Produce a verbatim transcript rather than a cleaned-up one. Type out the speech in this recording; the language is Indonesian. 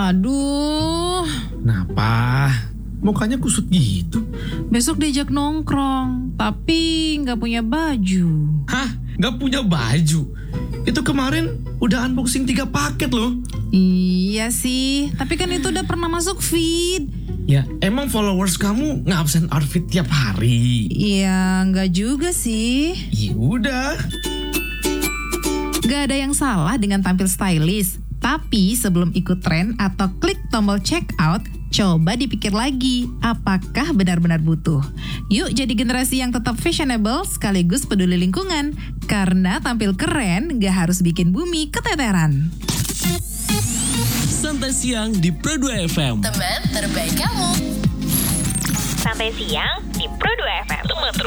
Aduh. Kenapa? Mukanya kusut gitu. Besok diajak nongkrong, tapi nggak punya baju. Hah? Gak punya baju? Itu kemarin udah unboxing tiga paket loh. Iya sih, tapi kan itu udah pernah masuk feed. Ya emang followers kamu ngabsen outfit tiap hari? Iya, nggak juga sih. Ya udah. Gak ada yang salah dengan tampil stylish. Tapi sebelum ikut tren atau klik tombol check out, coba dipikir lagi, apakah benar-benar butuh? Yuk jadi generasi yang tetap fashionable sekaligus peduli lingkungan. Karena tampil keren gak harus bikin bumi keteteran. Santai siang di Pro dua F M. Teman terbaik kamu. Santai siang di Pro dua F M. Teman terbaik.